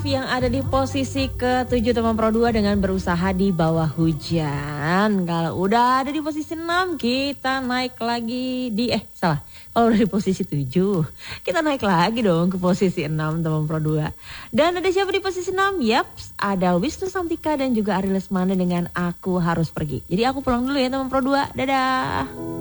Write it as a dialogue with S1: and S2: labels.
S1: Yang ada di posisi ke-7 teman Pro 2 dengan berusaha di bawah hujan. Kalau udah ada di posisi 6 kita naik lagi di salah. Kalau udah di posisi 7 kita naik lagi dong ke posisi 6 teman Pro 2. Dan ada siapa di posisi 6? Yaps, ada Wisnu Santika dan juga Ari Lesmana dengan Aku Harus Pergi. Jadi aku pulang dulu ya teman Pro 2. Dadah.